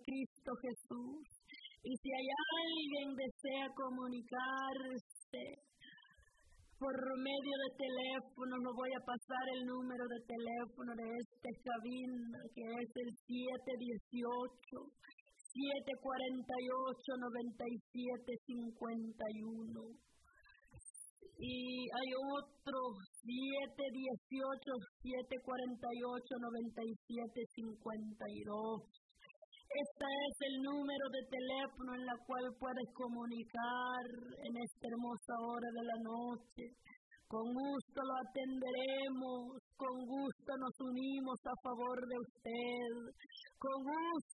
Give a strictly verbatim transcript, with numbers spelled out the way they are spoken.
Cristo Jesús. Y si hay alguien que desea comunicarse por medio de teléfono, no voy a pasar el número de teléfono de este cabina, que es el siete uno ocho, siete cuatro ocho, nueve siete cinco uno. Y hay otro, siete uno ocho, siete cuatro ocho, nueve siete cinco dos. Este es el número de teléfono en la cual puedes comunicar en esta hermosa hora de la noche. Con gusto lo atenderemos, con gusto nos unimos a favor de usted, con gusto